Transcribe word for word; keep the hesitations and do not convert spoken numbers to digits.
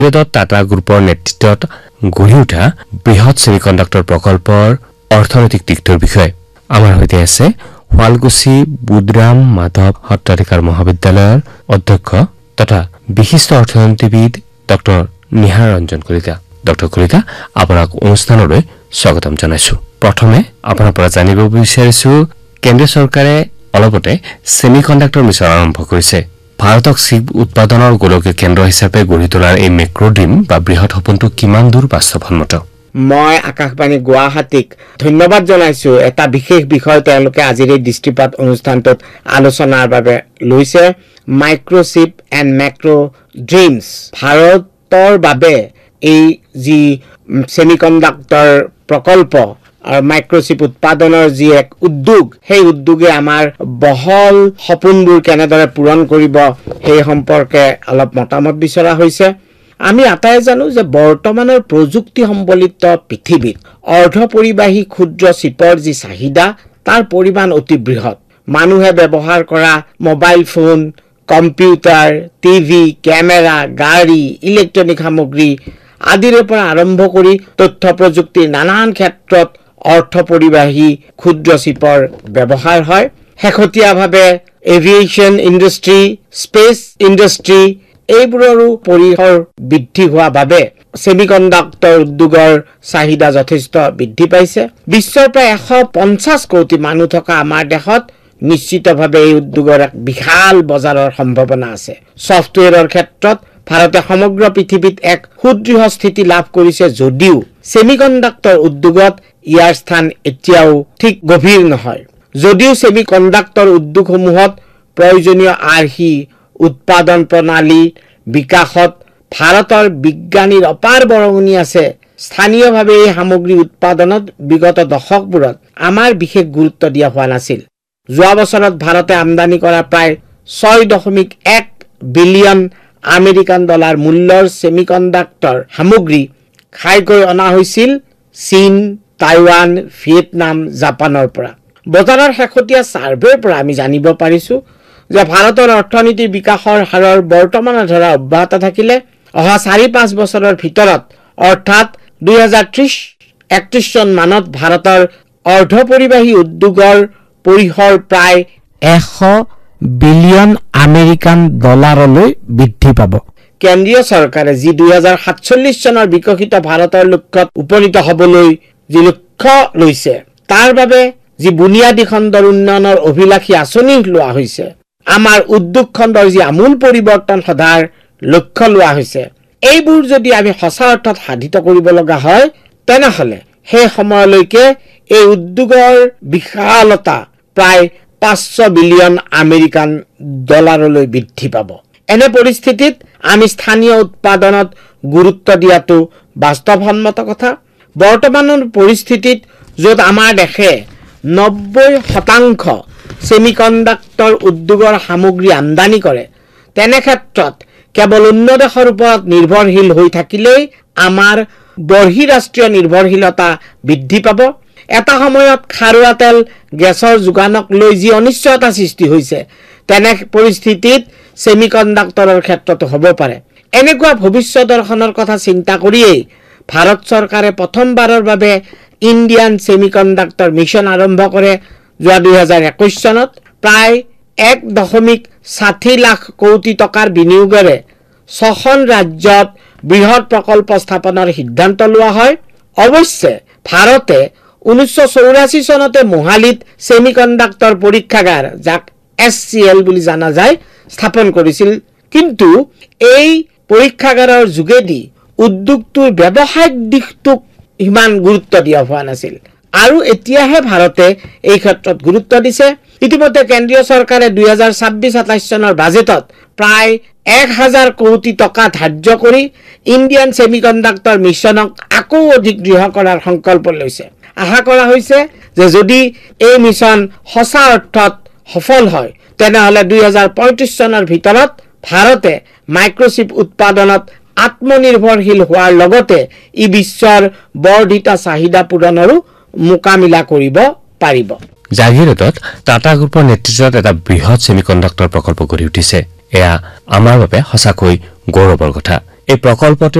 টাটা গ্ৰুপৰ নেতৃত্বত গঢ়ি উঠা বৃহৎ ছেমিকণ্ডাক্টৰ প্ৰকল্পৰ অৰ্থনৈতিক দিশটোৰ বিষয়ে আমাৰ সৈতে আছে শুৱালকুছি বুধৰাম মাধৱ সত্ৰাধিকাৰ মহাবিদ্যালয়ৰ অধ্যক্ষ তথা বিশিষ্ট অৰ্থনীতিবিদ ডক্টৰ নিহাৰ ৰঞ্জন কলিতা। ডক্টৰ কলিতা, আপোনাক অনুষ্ঠানলৈ স্বাগতম জনাইছো। প্ৰথমে আপোনাৰ পৰা জানিব বিচাৰিছো, কেন্দ্ৰীয় চৰকাৰে অলপতে ছেমিকণ্ডাক্টৰ মিছন আৰম্ভ কৰিছে। ভাৰতক চিপ উৎপাদনৰ গোলকীয় কেন্দ্ৰ হিচাপে গঢ়ি তোলাৰ এই মেক্ৰ'ড্ৰিম বা বৃহৎ সপোনটো কিমান দূৰ বাস্তৱসন্মত? মই আকাশবাণী গুৱাহাটীক ধন্যবাদ জনাইছো। এটা বিশেষ বিষয় তেওঁলোকে আজিৰ এই দৃষ্টিপাত অনুষ্ঠানটোত আলোচনাৰ বাবে লৈছে। Microchip and মেক্ৰ' dreams. ভাৰতৰ বাবে এই যি ছেমিকণ্ডাক্টৰ প্ৰকল্প আৰু মাইক্ৰ'চিপ উৎপাদনৰ যি এক উদ্যোগ, সেই উদ্যোগে আমাৰ বহল সপোনবোৰ কেনেদৰে পূৰণ কৰিব সেই সম্পৰ্কে অলপ মতামত বিচৰা হৈছে। আমি আটাই জানো যে বৰ্তমানৰ প্ৰযুক্তি সম্বলিত পৃথিৱীত অৰ্ধপৰিবাহী ক্ষুদ্ৰ চিপৰ যি চাহিদা, তাৰ পৰিমাণ অতি বৃহৎ। মানুহে ব্যৱহাৰ কৰা mobile phone, computer, TV, camera, গাড়ী, ইলেক্ট্ৰনিক সামগ্ৰী আদিৰে পৰা আৰম্ভ কৰি তথ্য প্ৰযুক্তিৰ নানান ক্ষেত্ৰত অৰ্থপৰিবাহী ক্ষুদ্ৰ চিপৰ ব্যৱহাৰ হয়। শেহতীয়াভাৱে এভিয়েশ্যন ইণ্ডাষ্ট্ৰী, স্পেচ ইণ্ডাষ্ট্ৰী এইবোৰৰো পৰিসৰ বৃদ্ধি হোৱা বাবে ছেমিকণ্ডাক্টৰ উদ্যোগৰ চাহিদা যথেষ্ট বৃদ্ধি পাইছে। বিশ্বৰ প্ৰায় এশ পঞ্চাছ কোটি মানুহ থকা আমাৰ দেশত নিশ্চিতভাৱে এই উদ্যোগৰ এক বিশাল বজাৰৰ সম্ভাৱনা আছে। ছফ্টৱেৰৰ ক্ষেত্ৰত ভাৰতে সমগ্ৰ পৃথিৱীত এক সুদৃঢ় স্থিতি লাভ কৰিছে যদিও ছেমিকণ্ডাক্টৰ উদ্যোগত ইয়াৰ স্থান এতিয়াও ঠিক গভীৰ নহয়। যদিও ছেমিকণ্ডাক্টৰ উদ্যোগসমূহত প্ৰয়োজনীয় আৰ্হি উৎপাদন প্ৰণালী বিকাশত ভাৰতৰ বিজ্ঞানীৰ অপাৰ বৰঙণি আছে, স্থানীয়ভাৱে এই সামগ্ৰী উৎপাদনত বিগত দশকবোৰত আমাৰ বিশেষ গুৰুত্ব দিয়া হোৱা নাছিল। যোৱা বছৰত ভাৰতে আমদানি কৰা প্ৰায় ছয় দশমিক এক বিলিয়ন আমেৰিকান ডলাৰ মূল্যৰ ছেমিকণ্ডাক্টৰ সামগ্ৰী ঘাইকৈ অনা হৈছিল চীন, টাইৱান, ভিয়েটনাম, জাপানৰ পৰা। বজাৰৰ শেহতীয়া ছাৰ্ভেৰ পৰা আমি জানিব পাৰিছো যে ভাৰতৰ অৰ্থনীতিৰ বিকাশৰ হাৰৰ বৰ্তমানৰ ধাৰা অব্যাহত থাকিলে অহা চাৰি পাঁচ বছৰৰ ভিতৰত অৰ্থাৎ দুই হাজাৰ ত্ৰিশ একত্ৰিশ চন মানত ভাৰতৰ অৰ্ধপৰিবাহী উদ্যোগৰ পৰিসৰ প্ৰায় এশ বিলিয়ন আমেৰিকান ডলাৰলৈ বৃদ্ধি পাব। কেন্দ্ৰীয় চৰকাৰে যি দুই হাজাৰ সাতচল্লিশ চনৰ বিকশিত ভাৰতৰ লক্ষ্যত উপনীত হ'বলৈ যি লক্ষ্য লৈছে, তাৰ বাবে যি বুনিয়াদী খণ্ডৰ উন্নয়নৰ অভিলাষী আঁচনি লোৱা হৈছে, আমাৰ উদ্যোগ খণ্ডৰ যি আমূল পৰিৱৰ্তন সধাৰ লক্ষ্য লোৱা হৈছে, এইবোৰ যদি আমি সঁচা অৰ্থত সাধিত কৰিব লগা হয়, তেনেহ'লে সেই সময়লৈকে এই উদ্যোগৰ বিশালতা প্ৰায় পাঁচশ বিলিয়ন আমেৰিকান ডলাৰলৈ বৃদ্ধি পাব। এনে পৰিস্থিতিত আমি স্থানীয় উৎপাদনত গুৰুত্ব দিয়াটো বাস্তৱসন্মত কথা। বৰ্তমানৰ পৰিস্থিতিত য'ত আমাৰ দেশে নব্বৈ শতাংশ ছেমিকণ্ডাক্টৰ উদ্যোগৰ সামগ্ৰী আমদানি কৰে, তেনে ক্ষেত্ৰত কেৱল অন্য দেশৰ ওপৰত নিৰ্ভৰশীল হৈ থাকিলেই আমাৰ বৰ্হিৰাষ্ট্ৰীয় নিৰ্ভৰশীলতা বৃদ্ধি পাব। এটা সময়ত খাৰুৱা তেল গেছৰ যোগানক লৈ যি অনিশ্চয়তা সৃষ্টি হৈছে, তেনে পৰিস্থিতিত ছেমিকণ্ডাক্টৰৰ ক্ষেত্ৰতো হ'ব পাৰে। এনেকুৱা ভৱিষ্যত দৰ্শনৰ কথা চিন্তা কৰিয়েই ভাৰত চৰকাৰে প্ৰথমবাৰৰ বাবে ইণ্ডিয়ান ছেমিকণ্ডাক্টৰ মিছন আৰম্ভ কৰে যোৱা দুই হাজাৰ একৈশ চনত। প্ৰায় এক দশমিক ষাঠি লাখ কোটি টকাৰ বিনিয়োগেৰে ছখন ৰাজ্যত বৃহৎ প্ৰকল্প স্থাপনৰ সিদ্ধান্ত লোৱা হয়। অৱশ্যে ভাৰতে ঊনৈছশ চৌৰাশী চনতে মোহালিত ছেমিকণ্ডাক্টৰ পৰীক্ষাগাৰ, যাক এছ চি এল বুলি জনা যায়, স্থাপন কৰিছিল। কিন্তু এই পৰীক্ষাগাৰৰ যোগেদি উদ্যোগটোৰ ব্যৱসায়িক দিশটোক ইমান গুৰুত্ব দিয়া হোৱা নাছিল আৰু এতিয়াহে ভাৰতে এই ক্ষেত্ৰত গুৰুত্ব দিছে। ইতিমধ্যে কেন্দ্ৰীয় চৰকাৰে দুই হাজাৰ ছাব্বিশ সাতাইশ চনৰ বাজেটত প্ৰায় এক হাজাৰ কোটি টকা ধাৰ্য কৰি ইণ্ডিয়ান ছেমিকণ্ডাক্টৰ মিছনক আকৌ অধিক দৃঢ় কৰাৰ সংকল্প লৈছে। আশা কৰা হৈছে যে যদি এই মিছন সঁচা অৰ্থত সফল হয়, তেনেহ'লে দুই হাজাৰ পঁয়ত্ৰিশ চনৰ ভিতৰত ভাৰতে মাইক্ৰ'চিপ উৎপাদনত আত্মনিৰ্ভৰশীল হোৱাৰ লগতে ই বিশ্বৰ বৰ্ধিত চাহিদা পূৰণৰো মোকামিলা কৰিব পাৰিব। জাগিৰোডত টাটা গ্ৰুপৰ নেতৃত্বত এটা বৃহৎ ছেমিকণ্ডাক্টৰ প্ৰকল্প গঢ়ি উঠিছে। এয়া আমাৰ বাবে সঁচাকৈ গৌৰৱৰ কথা। এই প্ৰকল্পটোৱে